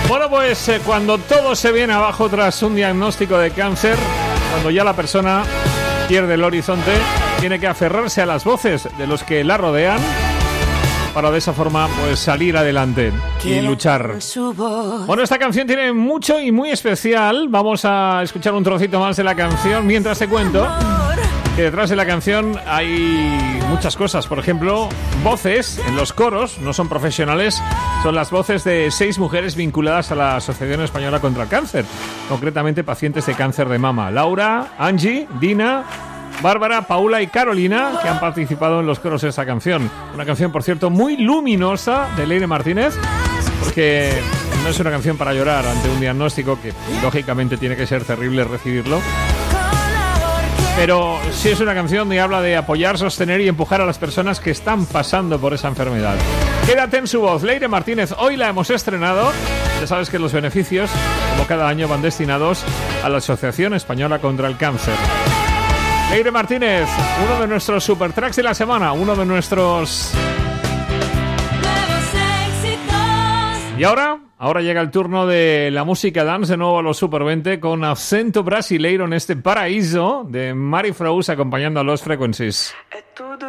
Bueno, pues cuando todo se viene abajo tras un diagnóstico de cáncer, cuando ya la persona pierde el horizonte, tiene que aferrarse a las voces de los que la rodean para de esa forma pues salir adelante y luchar. Bueno, esta canción tiene mucho y muy especial. Vamos a escuchar un trocito más de la canción mientras te cuento que detrás de la canción hay muchas cosas. Por ejemplo, voces en los coros, no son profesionales, son las voces de 6 mujeres vinculadas a la Asociación Española contra el Cáncer, concretamente pacientes de cáncer de mama. Laura, Angie, Dina, Bárbara, Paula y Carolina, que han participado en los coros de esta canción. Una canción, por cierto, muy luminosa de Leire Martínez, porque no es una canción para llorar ante un diagnóstico que, lógicamente, tiene que ser terrible recibirlo. Pero sí es una canción que habla de apoyar, sostener y empujar a las personas que están pasando por esa enfermedad. Quédate en su voz, Leire Martínez. Hoy la hemos estrenado. Ya sabes que los beneficios, como cada año, van destinados a la Asociación Española contra el Cáncer. Leire Martínez, uno de nuestros super tracks de la semana, uno de nuestros... Y ahora llega el turno de la música dance, de nuevo a los Super 20 con acento brasileiro en este paraíso de Mari Frouse acompañando a los Frequencies.